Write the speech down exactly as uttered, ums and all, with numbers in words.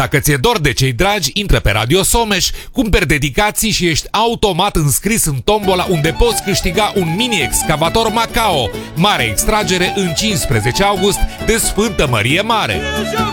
Dacă ți-e dor de cei dragi, intră pe Radio Someș, cumperi dedicații și ești automat înscris în tombola unde poți câștiga un mini-excavator Macao, mare extragere în cincisprezece august de Sfântă Mărie Mare.